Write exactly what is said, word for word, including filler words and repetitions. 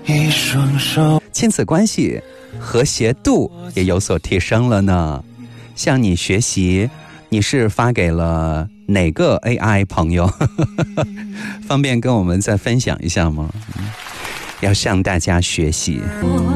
一双手， 亲子关系和谐度也有所提升了呢。向你学习，你是发给了哪个 A I 朋友？方便跟我们再分享一下吗？要向大家学习。